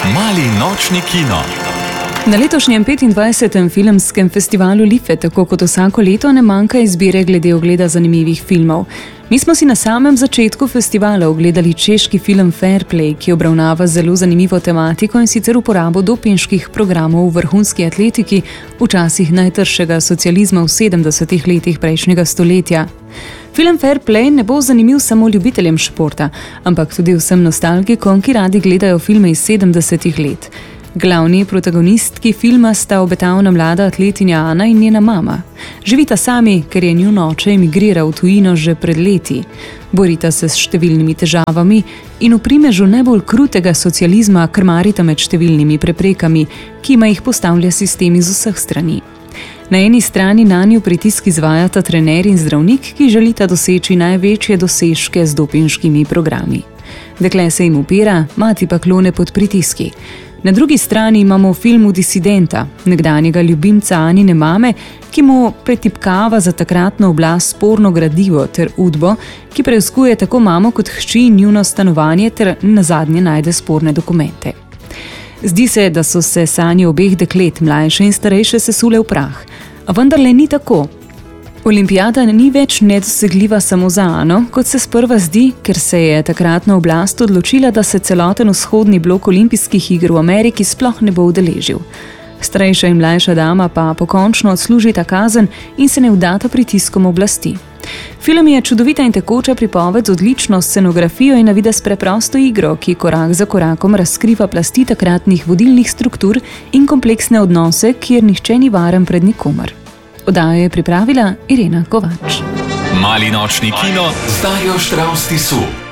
Mali nočni kino. Na letošnjem 25. filmskem festivalu Life, tako kot vsako leto, ne manjka izbire glede ogleda zanimivih filmov. Mi smo si na samem začetku festivala ogledali češki film Fair Play, ki obravnava zelo zanimivo tematiko, in sicer uporabo dopinških programov v vrhunski atletiki v časih najtršega socializma v 70. letih prejšnjega stoletja. Film Fair Play ne bo zanimiv samo ljubiteljem športa, ampak tudi vsem nostalgikom, ki radi gledajo filme iz 70. let. Glavni protagonistki filma sta obetavna mlada atletinja Ana in njena mama. Živita sami, ker je njun oče emigriral v tujino že pred leti. Borita se s številnimi težavami in v primežu najbolj krutega socializma krmarita med številnimi preprekami, ki jima jih postavlja sistem iz vseh strani. Na eni strani nanju pritisk izvajata trener in zdravnik, ki želita doseči največje dosežke z dopinškimi programi. Dekle se jim upira, mati pa klone pod pritiski. Na drugi strani imamo v filmu disidenta, nekdanjega ljubimca Anine mame, ki mu pretipkava za takratno oblast sporno gradivo ter udbo, ki preiskuje tako mamo kot hči in njuno stanovanje ter nazadnje najde sporne dokumente. Zdi se, da so se sanje obeh deklet, mlajše in starejše, sesule v prah. A vendarle ni tako. Olimpijada ni več nedosegljiva samo za Ano, kot se sprva zdi, ker se je takratna oblast odločila, da se celoten vzhodni blok olimpijskih iger v Ameriki sploh ne bo udeležil. Starejša in mlajša dama pa pokončno odslužita kazen in se ne vdata pritiskom oblasti. Film je čudovita in tekoča pripoved z odlično scenografijo in navidez preprosto igro, ki korak za korakom razkriva plasti takratnih vodilnih struktur in kompleksne odnose, kjer nihče ni varen pred nikomer. Oddajo je pripravila Irena Kovač. Mali nočni kino z Darjo Štravs Tisu.